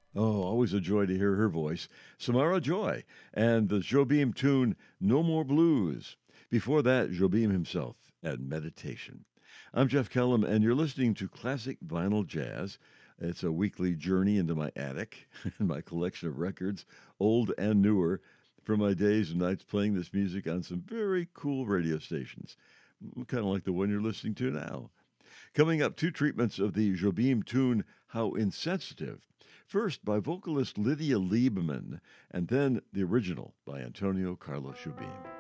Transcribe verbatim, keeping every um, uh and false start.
Oh, always a joy to hear her voice. Samara Joy and the Jobim tune No More Blues. Before that, Jobim himself and Meditation. I'm Jeff Kellum, and you're listening to Classic Vinyl Jazz. It's a weekly journey into my attic and my collection of records, old and newer, from my days and nights playing this music on some very cool radio stations, kind of like the one you're listening to now. Coming up, two treatments of the Jobim tune How Insensitive. First by vocalist Lydia Liebman, and then the original by Antonio Carlos Jobim.